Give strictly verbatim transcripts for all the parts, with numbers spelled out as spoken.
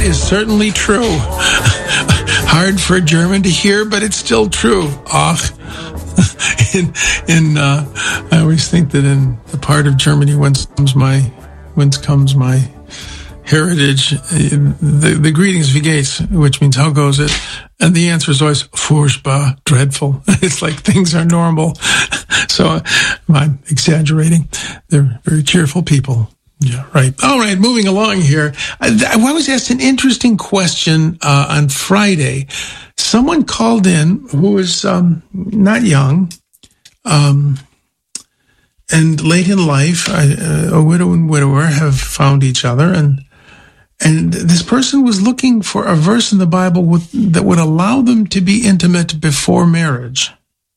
is certainly true. Hard for a German to hear, but it's still true. Ach. in, in uh, I always think that in the part of Germany whence comes my, whence comes my heritage, the, the greetings, wie geht's, which means how goes it? And the answer is always furchtbar, dreadful. It's like things are normal. So I'm exaggerating. They're very cheerful people. Yeah, right. All right, moving along here. I, I was asked an interesting question uh, on Friday. Someone called in who was um, not young, um, and late in life. I, uh, a widow and widower have found each other, and and this person was looking for a verse in the Bible with, that would allow them to be intimate before marriage.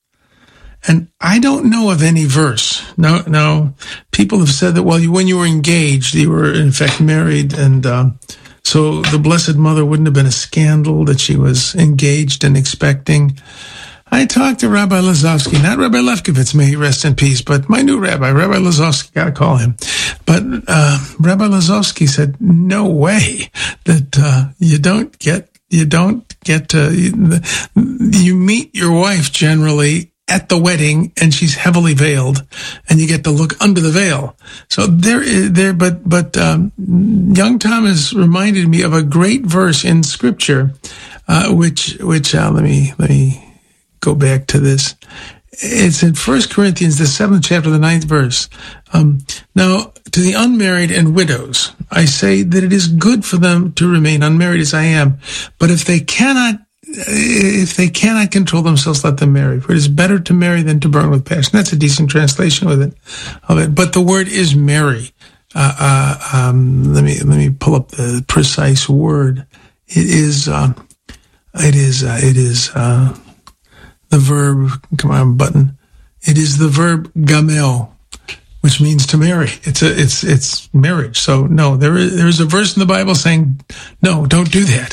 And I don't know of any verse. Now, now people have said that, well, you, when you were engaged, you were in fact married, and uh, so the Blessed Mother wouldn't have been a scandal that she was engaged and expecting. I talked to Rabbi Lazowski, not Rabbi Lefkowitz, may he rest in peace, but my new rabbi, Rabbi Lazowski, gotta call him. But uh, Rabbi Lazowski said, no way that uh, you don't get, you don't get to, you, you meet your wife generally at the wedding, and she's heavily veiled, and you get to look under the veil. So there is there, but but um, young Thomas reminded me of a great verse in Scripture, uh, which which uh, let me let me go back to this. It's in First Corinthians, the seventh chapter, the ninth verse. Um, now, to the unmarried and widows, I say that it is good for them to remain unmarried as I am, but if they cannot. If they cannot control themselves, let them marry. For it is better to marry than to burn with passion. That's a decent translation with it, of it. But the word is marry. Uh, uh, um, let me let me pull up the precise word. It is. Uh, it is. Uh, it is uh, the verb. Come on, button. It is the verb gamel, which means to marry. It's a. It's it's marriage. So no, there is there is a verse in the Bible saying, no, don't do that.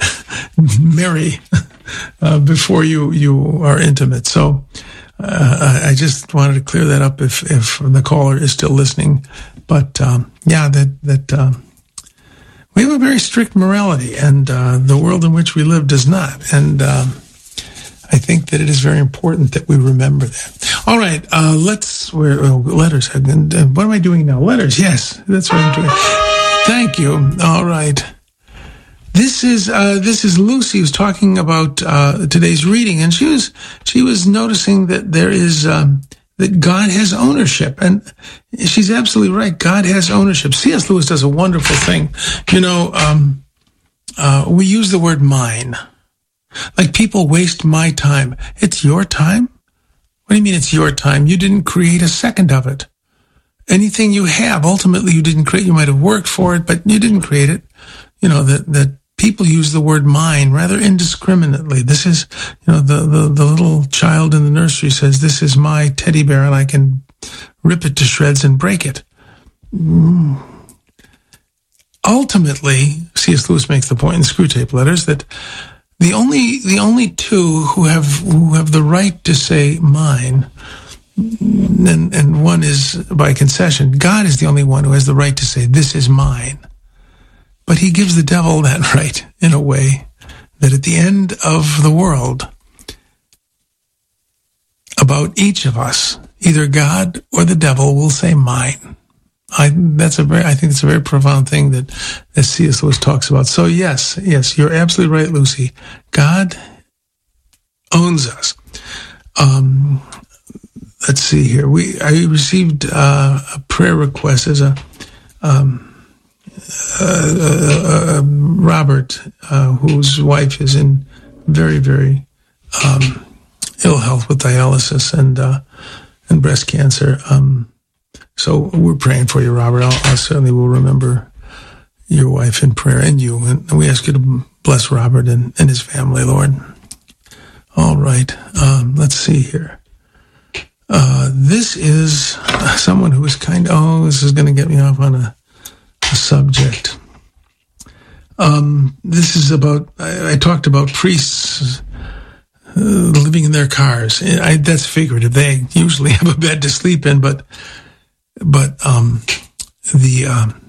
Marry uh, before you, you are intimate. So uh, I just wanted to clear that up if, if the caller is still listening. But um, yeah, that that um, we have a very strict morality, and uh, the world in which we live does not. And um, I think that it is very important that we remember that. All right, uh, let's. Where oh, letters? What am I doing now? Letters. Yes, that's what I'm doing. Thank you. All right. This is uh, this is Lucy who's talking about uh, today's reading, and she was she was noticing that there is um, that God has ownership, and she's absolutely right. God has ownership. C S. Lewis does a wonderful thing. You know, um, uh, we use the word mine, like people waste my time. It's your time. What do you mean it's your time? You didn't create a second of it. Anything you have, ultimately, you didn't create. You might have worked for it, but you didn't create it. You know that that. People use the word mine rather indiscriminately. This is, you know, the, the, the little child in the nursery says, this is my teddy bear and I can rip it to shreds and break it. Mm. Ultimately, C S. Lewis makes the point in Screwtape Letters that the only, the only two who have, who have the right to say mine, and, and one is by concession, God is the only one who has the right to say, this is mine. But he gives the devil that right in a way that at the end of the world, about each of us, either God or the devil will say mine. I, that's a very, I think it's a very profound thing that, that C S. Lewis talks about. So yes, yes, you're absolutely right, Lucy. God owns us. Um, let's see here. We, I received uh, a prayer request as a, um, Uh, uh, uh, Robert, uh, whose wife is in very, very um, ill health with dialysis and uh, and breast cancer. Um, so we're praying for you, Robert. I'll, I certainly will remember your wife in prayer and you. And we ask you to bless Robert and, and his family, Lord. All right. Um, let's see here. Uh, this is someone who is kind of, oh, this is going to get me off on a subject. Um, this is about, I, I talked about priests uh, living in their cars. I, that's figurative. They usually have a bed to sleep in, but, but, um, the, um,